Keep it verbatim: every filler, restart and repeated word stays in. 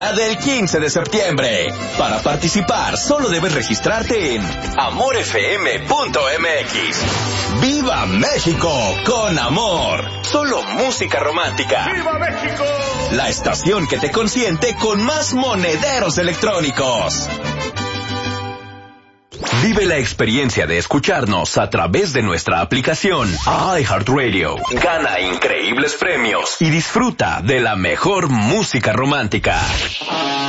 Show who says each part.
Speaker 1: Del quince de septiembre. Para participar, solo debes registrarte en amor f m punto m x. ¡Viva México con amor! Solo música romántica.
Speaker 2: ¡Viva México!
Speaker 1: La estación que te consiente con más monederos electrónicos. Vive la experiencia de escucharnos a través de nuestra aplicación iHeartRadio. Gana increíbles premios y disfruta de la mejor música romántica.